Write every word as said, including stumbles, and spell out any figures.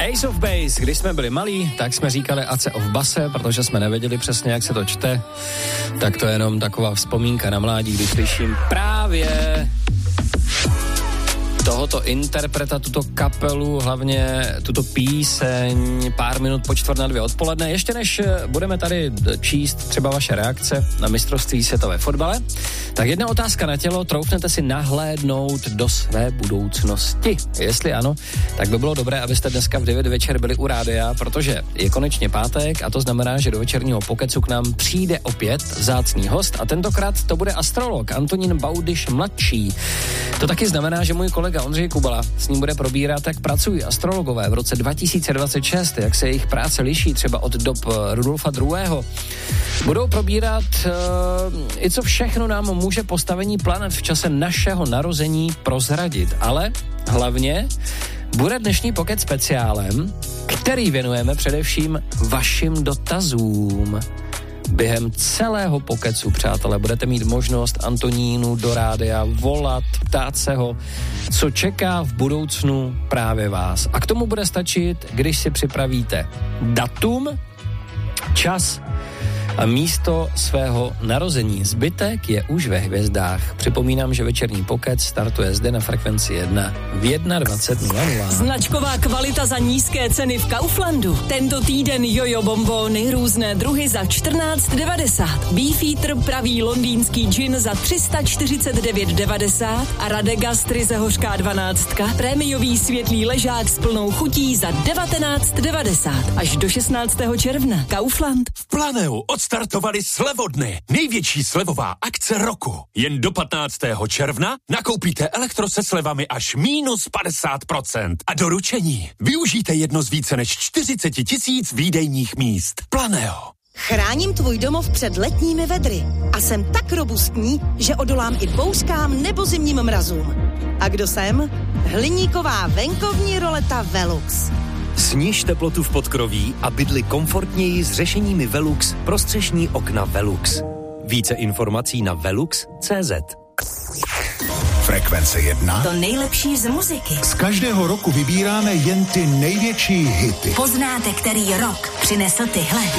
Ace of Base, když jsme byli malí, tak jsme říkali Ace of Base, protože jsme nevěděli přesně, jak se to čte. Tak to je jenom taková vzpomínka na mládí, když slyším právě tohoto interpreta, tuto kapelu, hlavně tuto píseň pár minut po čtvrt na dvě odpoledne. Ještě než budeme tady číst třeba vaše reakce na mistrovství světové fotbale, tak jedna otázka na tělo, troufnete si nahlédnout do své budoucnosti? Jestli ano, tak by bylo dobré, abyste dneska v devět večer byli u rádia, protože je konečně pátek a to znamená, že do večerního pokecu k nám přijde opět vzácný host a tentokrát to bude astrolog Antonín Baudyš mladší. To taky znamená, že můj kolega Ondřej Kubala s ním bude probírat, jak pracují astrologové v roce dva tisíce dvacet šest, jak se jejich práce liší třeba od dob Rudolfa druhého. Budou probírat uh, i co všechno nám může postavení planet v čase našeho narození prozradit, ale hlavně bude dnešní pokec speciálem, který věnujeme především vašim dotazům. Během celého pokecu, přátelé, budete mít možnost Antonínu do rádia volat, ptát se ho, co čeká v budoucnu právě vás. A k tomu bude stačit, když si připravíte datum, čas a místo svého narození. Zbytek je už ve hvězdách. Připomínám, že večerní pokec startuje zde na frekvenci jedna v dvacet jedna nula nula. Značková kvalita za nízké ceny v Kauflandu. Tento týden jojo bombóny, různé druhy za čtrnáct devadesát. Beefeater pravý londýnský gin za tři sta čtyřicet devět devadesát a Radegast ryze hořká dvanáctka. Prémiový světlý ležák s plnou chutí za devatenáct devadesát. Až do šestnáctého června. Kaufland. V Planeu odstartovali slevodny. Největší slevová akce roku. Jen do patnáctého června nakoupíte elektro se slevami až mínus padesát procent. A doručení. Využijte jedno z více než čtyřicet tisíc výdejních míst. Planeo. Chráním tvůj domov před letními vedry a jsem tak robustní, že odolám i bouřkám nebo zimním mrazům. A kdo jsem? Hliníková venkovní roleta Velux. Sniž teplotu v podkroví a bydli komfortněji s řešeními Velux pro střešní okna Velux. Více informací na velux tečka cé zet. Frekvence jedna. To nejlepší z muziky. Z každého roku vybíráme jen ty největší hity. Poznáte, který rok přinesl tyhle.